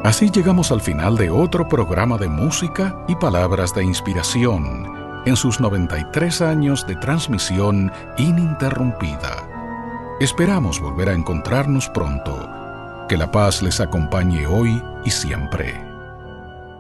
Así llegamos al final de otro programa de música y palabras de inspiración en sus 93 años de transmisión ininterrumpida. Esperamos volver a encontrarnos pronto. Que la paz les acompañe hoy y siempre.